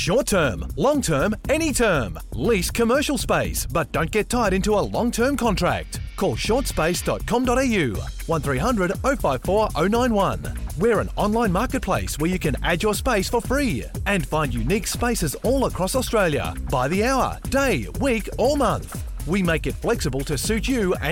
Short term, long term, any term. Lease commercial space, but don't get tied into a long-term contract. Call shortspace.com.au 1300 054 091. We're an online marketplace where you can add your space for free and find unique spaces all across Australia by the hour, day, week or month. We make it flexible to suit you and